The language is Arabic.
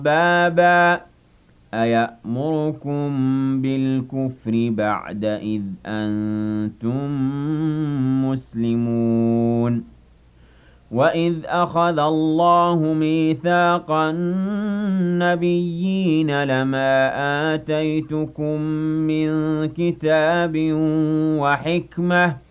بابا أيأمركم بالكفر بعد إذ أنتم مسلمون وإذ أخذ الله ميثاق النبيين لما آتيتكم من كتاب وحكمة